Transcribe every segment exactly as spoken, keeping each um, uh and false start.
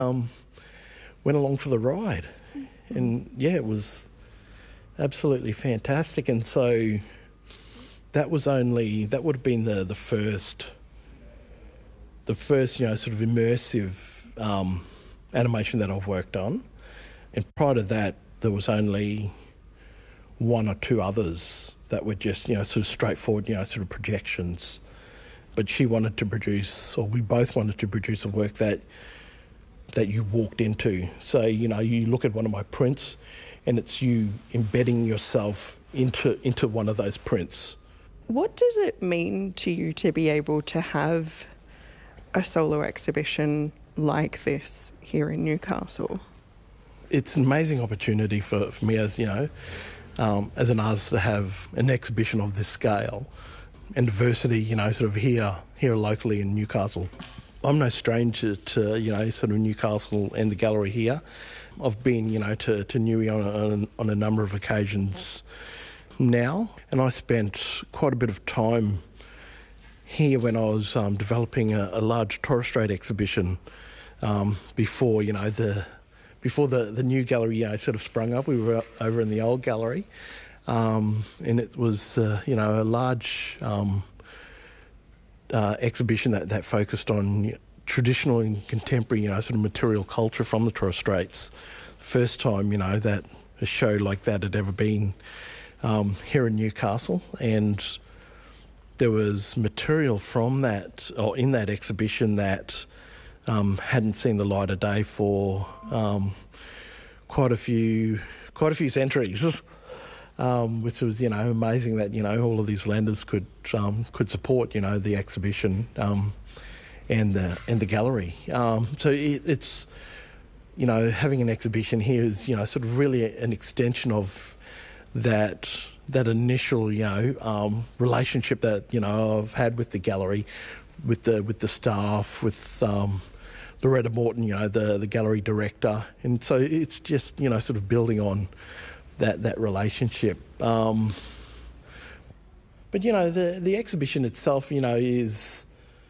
Um, went along for the ride, and yeah, it was absolutely fantastic. And so that was only that would have been the the first, the first you know sort of immersive um, animation that I've worked on. And prior to that, there was only one or two others that were just you know sort of straightforward you know sort of projections. But she wanted to produce, or we both wanted to produce a work that that you walked into. So, you know, you look at one of my prints and it's you embedding yourself into into one of those prints. What does it mean to you to be able to have a solo exhibition like this here in Newcastle? It's an amazing opportunity for, for me as, you know, um, as an artist to have an exhibition of this scale and diversity, you know, sort of here here locally in Newcastle. I'm no stranger to, you know, sort of Newcastle and the gallery here. I've been, you know, to, to Newey on a, on a number of occasions now, and I spent quite a bit of time here when I was um, developing a, a large Torres Strait exhibition um, before, you know, the before the, the new gallery, you know, sort of sprung up. We were over in the old gallery. Um, and it was, uh, you know, a large um, uh, exhibition that, that focused on traditional and contemporary, you know, sort of material culture from the Torres Straits. First time, you know, that a show like that had ever been um, here in Newcastle. And there was material from that, or in that exhibition that um, hadn't seen the light of day for um, quite a few, quite a few centuries. Um, which was, you know, amazing that, you know, all of these lenders could um, could support, you know, the exhibition um, and the and the gallery. Um, so it, it's, you know, having an exhibition here is, you know, sort of really an extension of that that initial, you know, um, relationship that, you know, I've had with the gallery, with the with the staff, with um, Loretta Morton, you know, the the gallery director, and so it's just, you know, sort of building on that that relationship. Um, but, you know, the, the exhibition itself, you know, is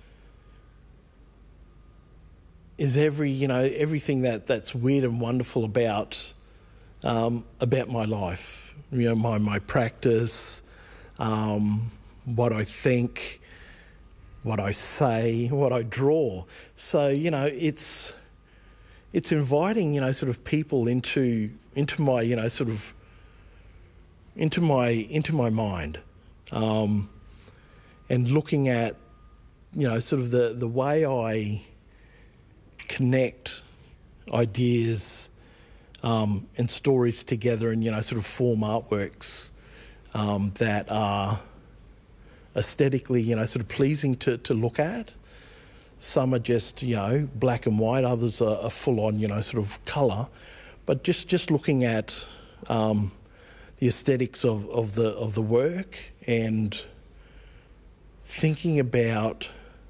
is every, you know, everything that, that's weird and wonderful about um, about my life. You know, my, my practice, um, what I think, what I say, what I draw. So, you know, it's it's inviting, you know, sort of people into into my, you know, sort of into my into my mind, um, and looking at, you know, sort of the, the way I connect ideas um, and stories together, and, you know, sort of form artworks um, that are aesthetically, you know, sort of pleasing to, to look at. Some are just, you know, black and white, others are, are full on, you know, sort of colour. But just, just looking at um, the aesthetics of, of the of the work and thinking about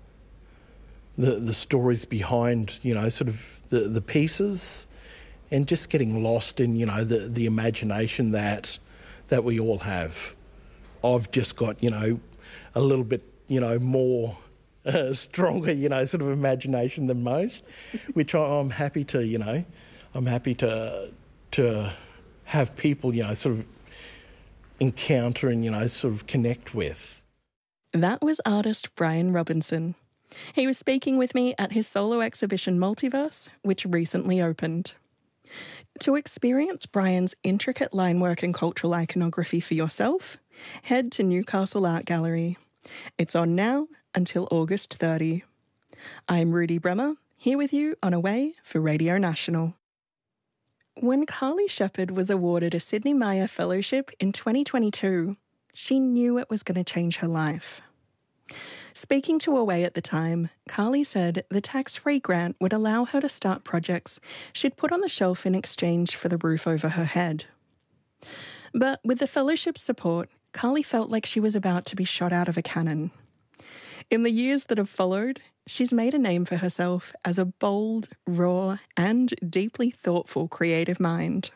the the stories behind, you know, sort of the, the pieces, and just getting lost in, you know, the, the imagination that that we all have. I've just got, you know, a little bit, you know, more uh, stronger, you know, sort of imagination than most, which I'm happy to, you know, I'm happy to to have people, you know, sort of encounter and, you know, sort of connect with. That was artist Brian Robinson. He was speaking with me at his solo exhibition Multiverse, which recently opened. To experience Brian's intricate line work and cultural iconography for yourself, head to Newcastle Art Gallery. It's on now until August thirtieth. I'm Rudy Bremer, here with you on Away for Radio National. When Carly Shepherd was awarded a Sidney Myer Fellowship in twenty twenty-two, she knew it was going to change her life. Speaking to Away at the time, Carly said the tax-free grant would allow her to start projects she'd put on the shelf in exchange for the roof over her head. But with the fellowship's support, Carly felt like she was about to be shot out of a cannon. In the years that have followed, she's made a name for herself as a bold, raw, and deeply thoughtful creative mind.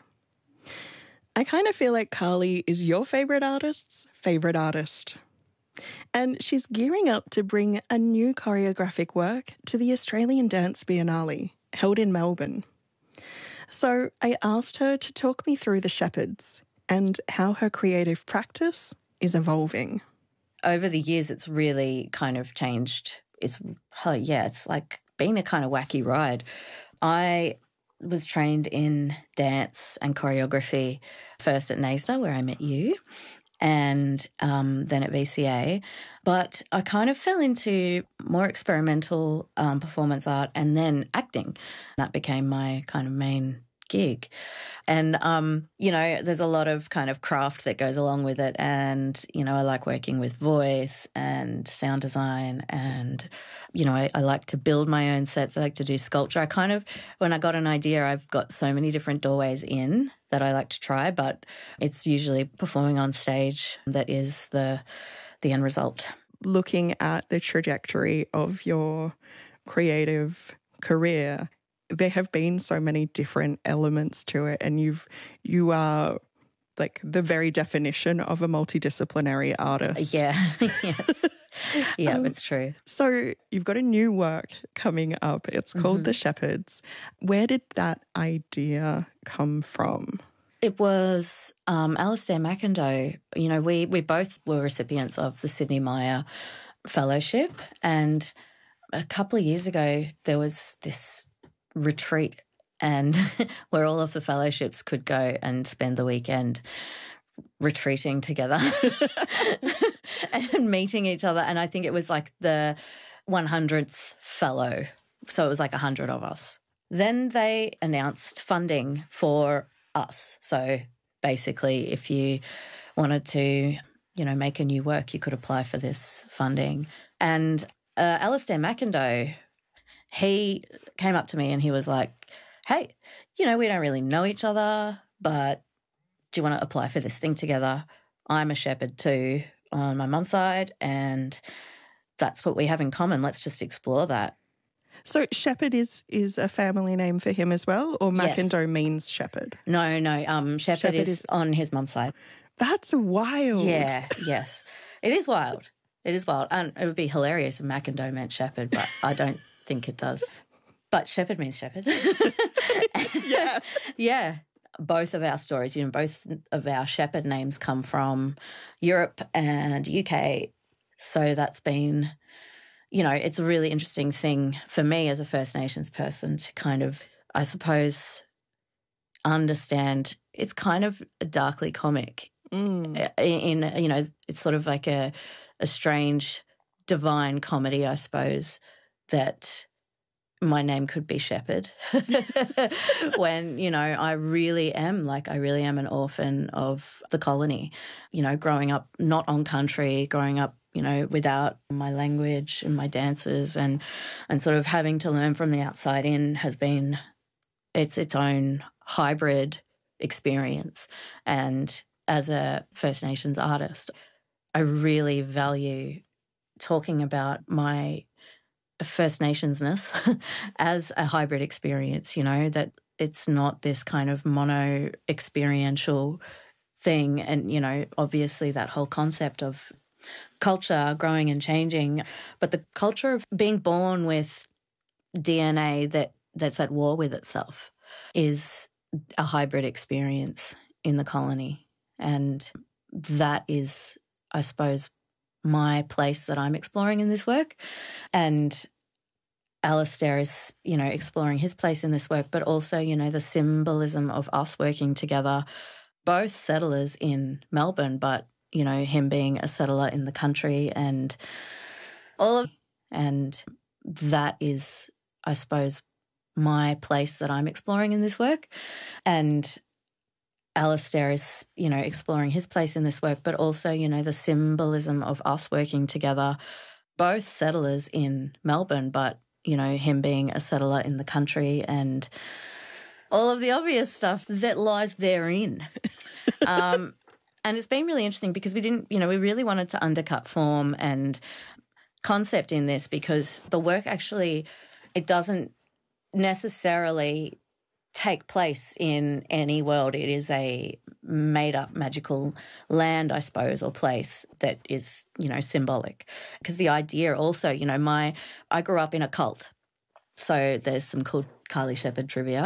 I kind of feel like Carly is your favourite artist's favourite artist. And she's gearing up to bring a new choreographic work to the Australian Dance Biennale, held in Melbourne. So I asked her to talk me through the Shepherds and how her creative practice is evolving. Over the years, it's really kind of changed. It's, oh yeah, it's like been a kind of wacky ride. I was trained in dance and choreography, first at NAISDA, where I met you, and um, then at V C A. But I kind of fell into more experimental um, performance art and then acting. That became my kind of main gig. And, um, you know, there's a lot of kind of craft that goes along with it. And, you know, I like working with voice and sound design and, you know, I, I like to build my own sets. I like to do sculpture. I kind of, when I got an idea, I've got so many different doorways in that I like to try, but it's usually performing on stage that is the the end result. Looking at the trajectory of your creative career, there have been so many different elements to it, and you've you are like the very definition of a multidisciplinary artist. Yeah, yes. Yeah, um, it's true. So you've got a new work coming up. It's called mm-hmm. The Shepherds. Where did that idea come from? It was um, Alistair McIndoe. You know, we, we both were recipients of the Sidney Myer Fellowship, and a couple of years ago there was this retreat and where all of the fellowships could go and spend the weekend retreating together and meeting each other. And I think it was like the one hundredth fellow. So it was like one hundred of us. Then they announced funding for us. So basically, if you wanted to, you know, make a new work, you could apply for this funding. And uh, Alistair McIndoe, he came up to me and he was like, hey, you know, we don't really know each other, but do you want to apply for this thing together? I'm a shepherd too on my mum's side, and that's what we have in common. Let's just explore that. So shepherd is is a family name for him as well, or McIndoe yes. means shepherd? No, no, um, shepherd, shepherd is, is on his mum's side. That's wild. Yeah, yes. It is wild. It is wild. And it would be hilarious if McIndoe meant shepherd, but I don't think it does. But shepherd means shepherd. Yeah. Yeah. Both of our stories, you know, both of our shepherd names come from Europe and U K. So that's been, you know, it's a really interesting thing for me as a First Nations person to kind of, I suppose, understand. It's kind of darkly comic mm. in, in, you know, it's sort of like a, a strange divine comedy, I suppose, that my name could be Shepherd when, you know, I really am, like I really am an orphan of the colony, you know, growing up not on country, growing up, you know, without my language and my dances and, and sort of having to learn from the outside in has been, it's its own hybrid experience. And as a First Nations artist, I really value talking about my First Nationsness as a hybrid experience, you know, that it's not this kind of mono experiential thing. And, you know, obviously that whole concept of culture growing and changing, but the culture of being born with D N A that, that's at war with itself is a hybrid experience in the colony. And that is, I suppose, my place that I'm exploring in this work. And Alistair is, you know, exploring his place in this work, but also, you know, the symbolism of us working together, both settlers in Melbourne, but, you know, him being a settler in the country and all of, and that is, I suppose, my place that I'm exploring in this work. And Alistair is, you know, exploring his place in this work, but also, you know, the symbolism of us working together, both settlers in Melbourne, but, you know, him being a settler in the country and all of the obvious stuff that lies therein. um, and it's been really interesting because we didn't, you know, we really wanted to undercut form and concept in this because the work actually, it doesn't necessarily take place in any world. It is a made-up magical land, I suppose, or place that is, you know, symbolic. Because the idea also, you know, my I grew up in a cult So there's some cool Carly Shepherd trivia.